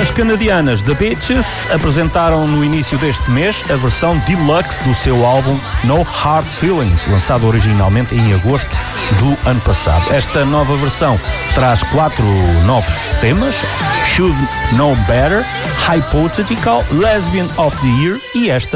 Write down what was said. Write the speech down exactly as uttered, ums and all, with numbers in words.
As canadianas The Beaches apresentaram no início deste mês a versão deluxe do seu álbum No Hard Feelings, lançado originalmente em agosto do ano passado. Esta nova versão traz quatro novos temas: Should Know Better, Hypothetical, Lesbian of the Year e esta